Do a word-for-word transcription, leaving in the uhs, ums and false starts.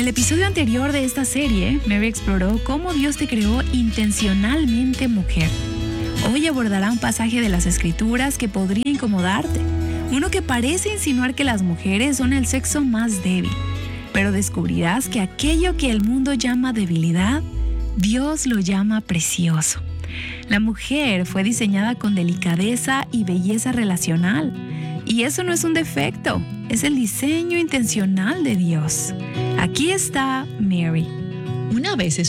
el episodio anterior de esta serie, Mary exploró cómo Dios te creó intencionalmente mujer. Hoy abordará un pasaje de las Escrituras que podría incomodarte, uno que parece insinuar que las mujeres son el sexo más débil, pero descubrirás que aquello que el mundo llama debilidad, Dios lo llama precioso. La mujer fue diseñada con delicadeza y belleza relacional, y eso no es un defecto, es el diseño intencional de Dios. Aquí está Mary. Una vez